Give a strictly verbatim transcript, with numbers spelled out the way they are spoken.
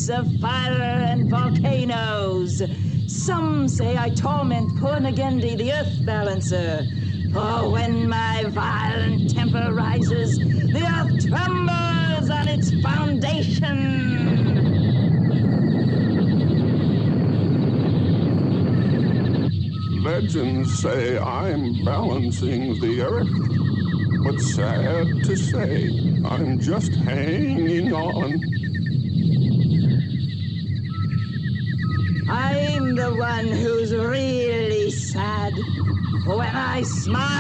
ice, of fire, and volcanoes. Some say I torment Purnagendi, the earth balancer. For when my violent temper rises, the earth trembles on its foundation. Legends say I'm balancing the earth, but sad to say, I'm just hanging on. I'm the one who's really sad. When I smile,